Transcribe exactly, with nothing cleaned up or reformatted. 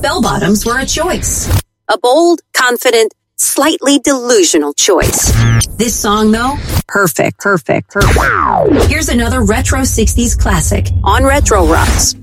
Bell-bottoms were a choice. A bold, confident, slightly delusional choice. This song, though, perfect, perfect, perfect. Here's another retro sixties classic on Retro Rocks.